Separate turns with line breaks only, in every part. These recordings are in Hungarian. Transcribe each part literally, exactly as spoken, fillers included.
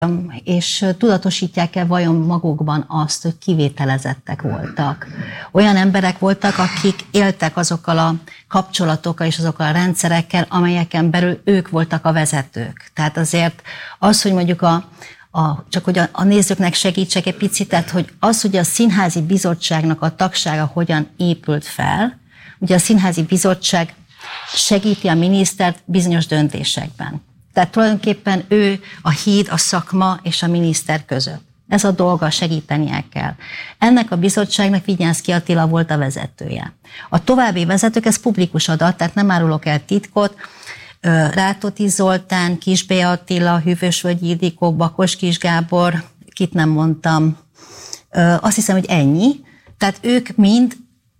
és tudatosítják-e vajon magukban azt, hogy kivételezettek voltak. Olyan emberek voltak, akik éltek azokkal a kapcsolatokkal és azokkal a rendszerekkel, amelyeken belül ők voltak a vezetők. Tehát azért az, hogy mondjuk a, a, csak hogy a, a nézőknek segítsek egy picit, tehát hogy az, hogy a Színházi Bizottságnak a tagsága hogyan épült fel, ugye a Színházi Bizottság segíti a minisztert bizonyos döntésekben. Tehát tulajdonképpen ő a híd a szakma és a miniszter között. Ez a dolga, segítenie kell. Ennek a bizottságnak Vinyánszky Attila volt a vezetője. A további vezetők, ez publikus adat, tehát nem árulok el titkot, Rátóti Zoltán, Kisbé Attila, Hűvösvölgyi Ildikó, Bakos Kis Gábor, kit nem mondtam, azt hiszem, hogy ennyi. Tehát ők mind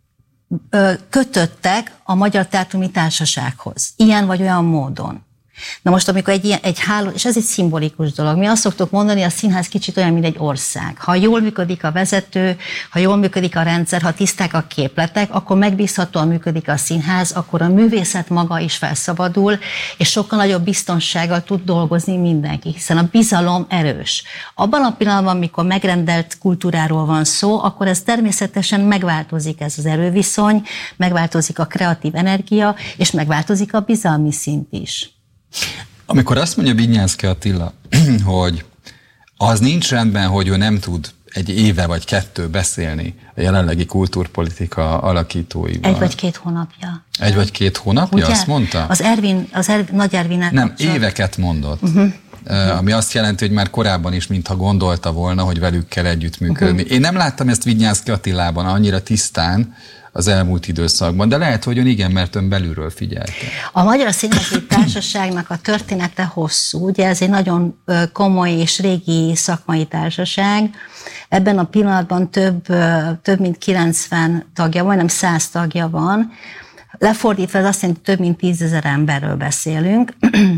kötöttek a Magyar Teátrumi Társasághoz, ilyen vagy olyan módon. Na most, amikor egy, ilyen, egy háló, és ez egy szimbolikus dolog, mi azt szoktuk mondani, a színház kicsit olyan, mint egy ország. Ha jól működik a vezető, ha jól működik a rendszer, ha tiszták a képletek, akkor megbízhatóan működik a színház, akkor a művészet maga is felszabadul, és sokkal nagyobb biztonsággal tud dolgozni mindenki, hiszen a bizalom erős. Abban a pillanatban, amikor megrendelt kultúráról van szó, akkor ez természetesen megváltozik ez az erőviszony, megváltozik a kreatív energia, és megváltozik a bizalmi szint is.
Amikor azt mondja Vinyánszky Attila, hogy az nincs rendben, hogy ő nem tud egy éve vagy kettő beszélni a jelenlegi kultúrpolitika alakítóival.
Egy vagy két hónapja.
Egy vagy két hónapja, ugye? Azt mondta?
Az Ervin, az Ervin, Nagy Ervinnek
Nem,
kapcsolat.
éveket mondott. Uh-huh. Uh, ami azt jelenti, hogy már korábban is, mintha gondolta volna, hogy velük kell együttműködni. Uh-huh. Én nem láttam ezt Vinyánszky Attilában annyira tisztán az elmúlt időszakban, de lehet, hogy ön igen, mert ön belülről figyelte.
A Magyar Színházi Társaságnak a története hosszú, ugye ez egy nagyon komoly és régi szakmai társaság. Ebben a pillanatban több, több mint kilencven tagja, majdnem száz tagja van. Lefordítva ez azt jelenti, hogy több mint tízezer emberről beszélünk.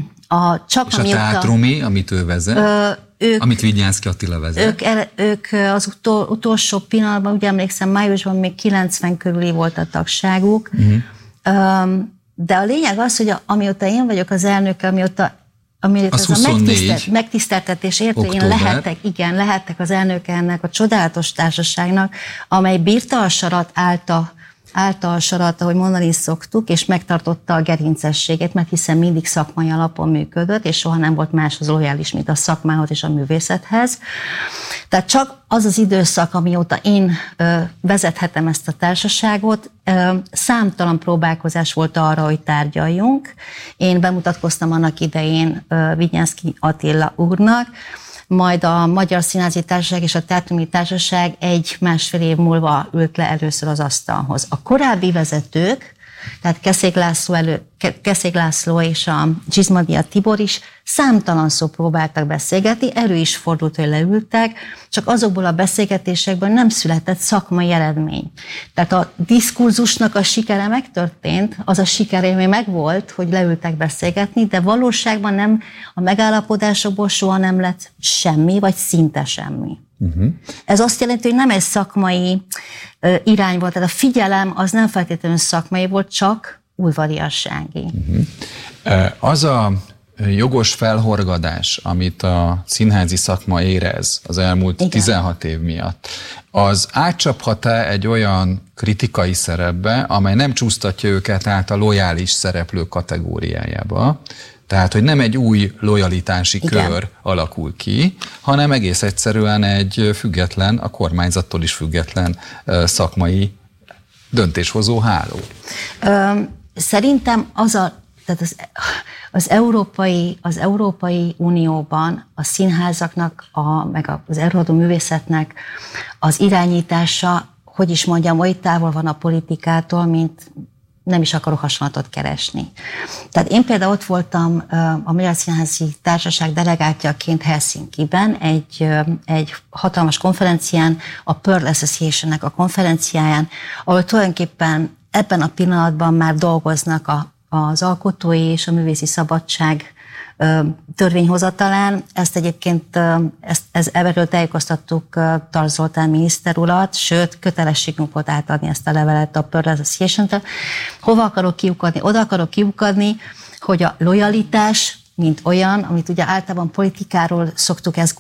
A, csak
és a teátrumi, amit ő vezet? Ö, Ők, amit Vinyánszky Attila vezet.
Ők, el, ők az utol, utolsó pillanatban, ugye emlékszem, májusban még kilencven körüli volt a tagságuk, uh-huh. de a lényeg az, hogy a, amióta én vagyok az elnöke, amióta, amióta az, az a megtisztelt, megtiszteltetés érte, én lehettek, igen, lehettek az elnöke ennek a csodálatos társaságnak, amely bírta a sarat, állta, állta a sarat, ahogy mondani szoktuk, és megtartotta a gerincességét, mert hiszen mindig szakmai alapon működött, és soha nem volt máshoz lojális, mint a szakmához és a művészethez. Tehát csak az az időszak, amióta én ö, vezethetem ezt a társaságot, ö, számtalan próbálkozás volt arra, hogy tárgyaljunk. Én bemutatkoztam annak idején ö, Vinyánszky Attila úrnak, majd a Magyar Színházi Társaság és a Teátrumi Társaság egy-másfél év múlva ült le először az asztalhoz. A korábbi vezetők, tehát Keszég László, elő, Keszég László és a Csizmadia Tibor is számtalan szó próbáltak beszélgetni, elő is fordult, hogy leültek, csak azokból a beszélgetésekből nem született szakmai eredmény. Tehát a diskurzusnak a sikere megtörtént, az a sikerélmény megvolt, hogy leültek beszélgetni, de valóságban nem, a megállapodásokból soha nem lett semmi, vagy szinte semmi. Uh-huh. Ez azt jelenti, hogy nem egy szakmai uh, irány volt, tehát a figyelem az nem feltétlenül szakmai volt, csak udvariassági. Uh-huh. Az a jogos felhorgadás, amit a színházi szakma érez az elmúlt igen. tizenhat év miatt, az átcsaphat-e egy olyan kritikai szerepbe, amely nem csúsztatja őket át a lojális szereplő kategóriájába, tehát, hogy nem egy új lojalitási igen. kör alakul ki, hanem egész egyszerűen egy független, a kormányzattól is független szakmai döntéshozó háló. Ö, szerintem az a, tehát az, az, Európai, az Európai Unióban a színházaknak, a, meg az előadó művészetnek az irányítása, hogy is mondjam, oly távol van a politikától, mint nem is akarok hasonlatot keresni. Tehát én például ott voltam a Magyar Színházi Társaság delegáltjaként Helsinkiben, egy, egy hatalmas konferencián, a Pearl Association-nek a konferenciáján, ahol tulajdonképpen ebben a pillanatban már dolgoznak a, az alkotói és a művészi szabadság törvényhozatalán. Ezt egyébként ezt, ez, erről tájékoztattuk Tarts Zoltán miniszter urat, sőt, kötelességünk volt átadni ezt a levelet a Pearl Association-től. Hova akarok kiukadni? Oda akarok kiukadni, hogy a lojalitás, mint olyan, amit ugye általában politikáról szoktuk ezt